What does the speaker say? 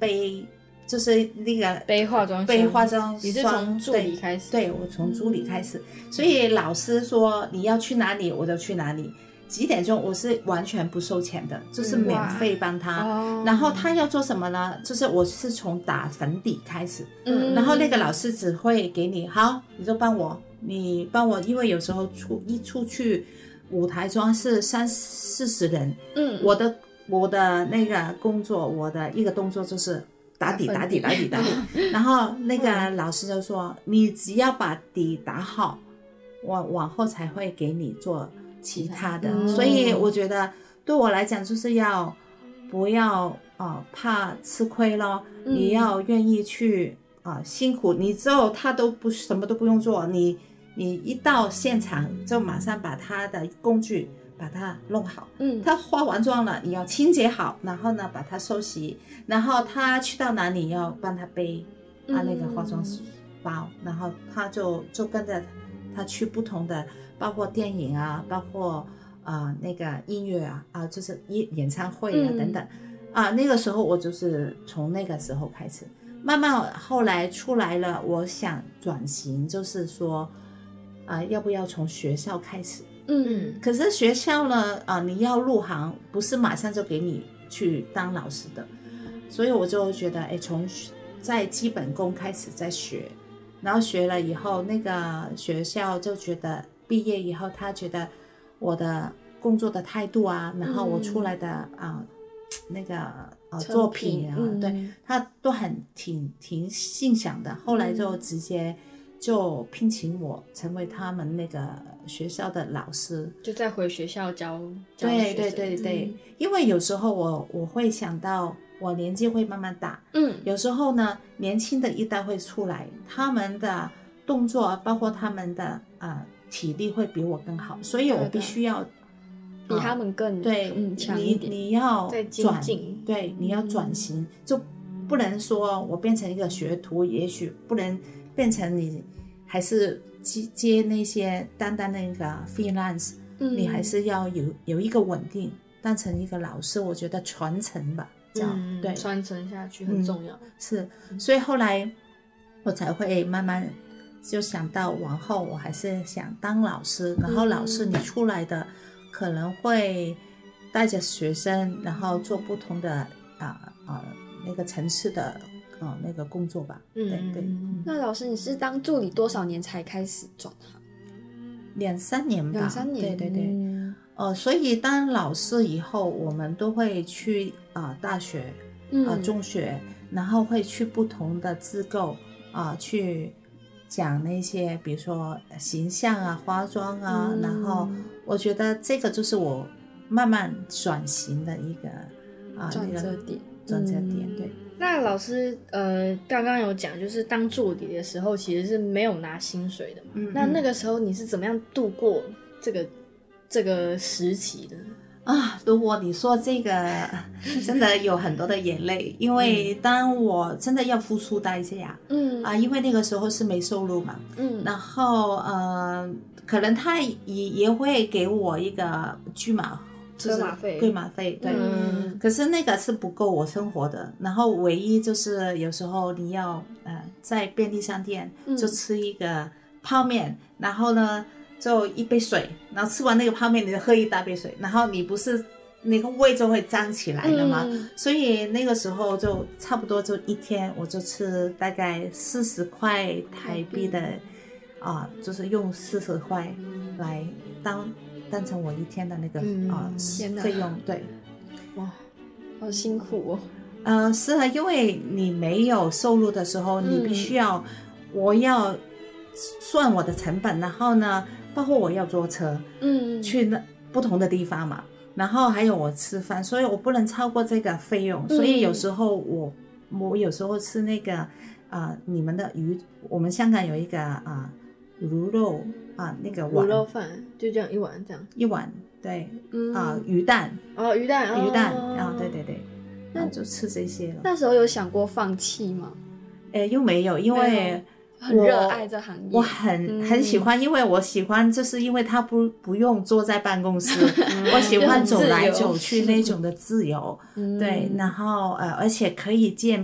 背，就是那个背化妆箱。 你是从助理开始？ 对，我从助理开始，所以老师说你要去哪里我就去哪里，几点钟我是完全不收钱的，就是免费帮他。然后他要做什么呢？就是我是从打粉底开始，然后那个老师只会给你，好，你就帮我，因为有时候出去舞台妆是30-40人，我的那个工作，我的一个动作就是打底，然后那个老师就说，你只要把底打好，我往后才会给你做其他的。所以我觉得对我来讲就是不要怕吃亏咯，你要愿意去辛苦，你之后他什么都不用做，你一到现场就马上把他的工具把它弄好，他化完妆了你要清洁好，然后呢把它收拾，然后他去到哪里要帮他背那个化妆包，然后他就跟着他去不同的，包括电影啊，包括那个音乐就是演唱会等等那个时候我就是从那个时候开始，慢慢后来出来了，我想转型，就是说要不要从学校开始。可是学校呢你要入行不是马上就给你去当老师的，所以我就觉得从在基本功开始再学，然后学了以后那个学校就觉得毕业以后他觉得我的工作的态度然后我出来的那个作品对他都挺欣赏的，后来就直接就聘请我成为他们那个学校的老师， 就再回学校教对对对对，因为有时候我会想到我年纪会慢慢大，有时候呢年轻的一代会出来，他们的动作包括他们的体力会比我更好，所以我必须要比他们更强一点， 你要你要转型，就不能说我变成一个学徒，也许不能变成你还是接那些单单那个 freelance，你还是要有一个稳定，当成一个老师，我觉得传承吧，这样对， 传承下去很重要， 是，所以后来我才会慢慢就想到往后我还是想当老师，然后老师你出来的可能会带着学生，然后做不同的那个层次的那个工作吧。对对。 那老师你是当助理多少年才开始转行 ？2-3年吧。 2-3年。 对对对。所以当老师以后，我们都会去大学中学，然后会去不同的机构去讲那些比如说形象化妆然后我觉得这个就是我慢慢转型的一个转折点。 对。 那老师刚刚有讲就是当助理的时候其实是没有拿薪水的嘛，那个时候你是怎么样度过这个时期的如果你说这个真的有很多的眼泪，因为当我真的要付出代价因为那个时候是没收入嘛然后可能他也会给我一个车马费对可是那个是不够我生活的，然后唯一就是有时候你要在便利商店就吃一个泡面然后呢就一杯水，然后吃完那个泡面你就喝一大杯水，然后你不是那个胃就会胀起来了吗所以那个时候就差不多就一天我就吃大概40块台币的就是用40块来当成我一天的那个费用。对， 哇，好辛苦是因为你没有收入的时候你必须要我要算我的成本，然后呢包括我要坐车去不同的地方嘛，然后还有我吃饭，所以我不能超过这个费用所以有时候我有时候吃那个你们的鱼，我们香港有一个卤肉那个碗卤肉饭就这样一碗这样一碗对鱼蛋鱼蛋对对对，然后就吃这些了。 那时候有想过放弃吗？ 又没有，因为很热爱这行业， 我很喜欢，因为我喜欢就是因为他不用坐在办公室我喜欢走来走去那种的自由对，然后而且可以见